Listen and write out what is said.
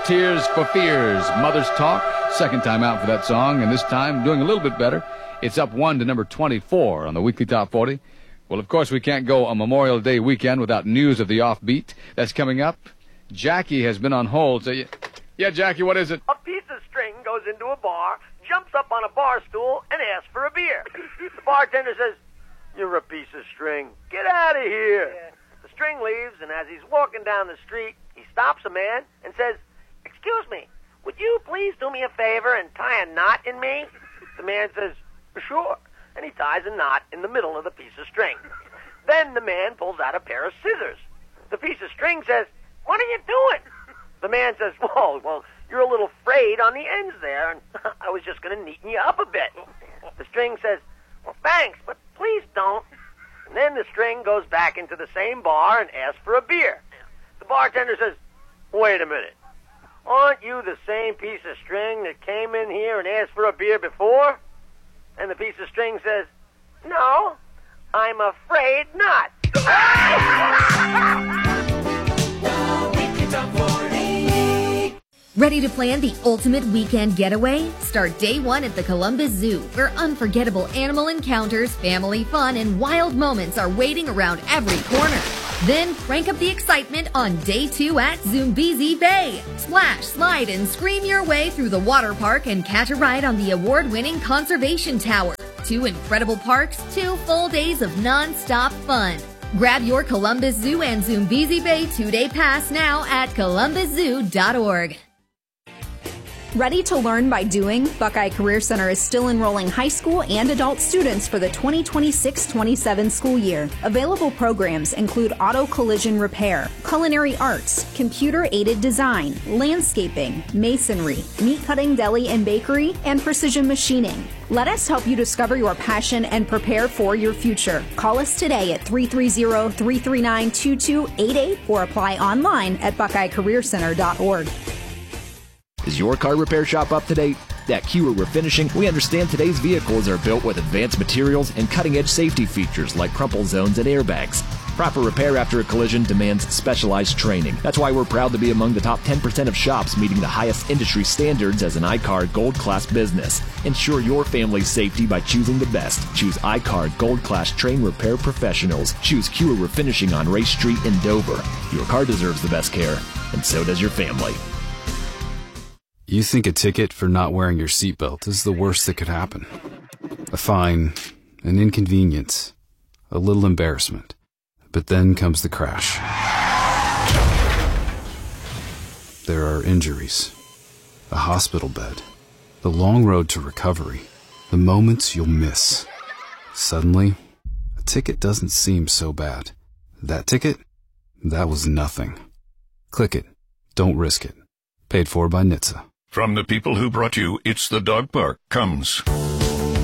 Tears for Fears, Mother's Talk. Second time out for that song, and this time doing a little bit better. It's up 1 to number 24 on the Weekly Top 40. Well, of course, we can't go a Memorial Day weekend without news of the offbeat. That's coming up. Jackie has been on hold. So yeah, Jackie, what is it? A piece of string goes into a bar, jumps up on a bar stool, and asks for a beer. The bartender says, "You're a piece of string. Get out of here." Yeah. The string leaves, and as he's walking down the street, he stops a man and says, "Excuse me, would you please do me a favor and tie a knot in me?" The man says, "Sure," and he ties a knot in the middle of the piece of string. Then the man pulls out a pair of scissors. The piece of string says, "What are you doing?" The man says, well, you're a little frayed on the ends there, and I was just going to neaten you up a bit." The string says, "Well, thanks, but please don't." And then the string goes back into the same bar and asks for a beer. The bartender says, "Wait a minute. Aren't you the same piece of string that came in here and asked for a beer before?" And the piece of string says, "No, I'm afraid not." Ready to plan the ultimate weekend getaway? Start day one at the Columbus Zoo, where unforgettable animal encounters, family fun, and wild moments are waiting around every corner. Then crank up the excitement on day two at Zoombezi Bay. Splash, slide, and scream your way through the water park and catch a ride on the award-winning Conservation Tower. 2 incredible parks, 2 full days of non-stop fun. Grab your Columbus Zoo and Zoombezi Bay 2-day pass now at columbuszoo.org. Ready to learn by doing? Buckeye Career Center is still enrolling high school and adult students for the 2026-27 school year. Available programs include auto collision repair, culinary arts, computer-aided design, landscaping, masonry, meat cutting, deli and bakery, and precision machining. Let us help you discover your passion and prepare for your future. Call us today at 330-339-2288 or apply online at buckeyecareercenter.org. Is your car repair shop up to date? At Kewer Refinishing, we understand today's vehicles are built with advanced materials and cutting-edge safety features like crumple zones and airbags. Proper repair after a collision demands specialized training. That's why we're proud to be among the top 10% of shops meeting the highest industry standards as an iCard Gold Class business. Ensure your family's safety by choosing the best. Choose iCard Gold Class Train Repair Professionals. Choose Kewer Refinishing on Race Street in Dover. Your car deserves the best care, and so does your family. You think a ticket for not wearing your seatbelt is the worst that could happen. A fine, an inconvenience, a little embarrassment. But then comes the crash. There are injuries, a hospital bed, the long road to recovery, the moments you'll miss. Suddenly, a ticket doesn't seem so bad. That ticket? That was nothing. Click it. Don't risk it. Paid for by NHTSA. From the people who brought you It's the Dog Park comes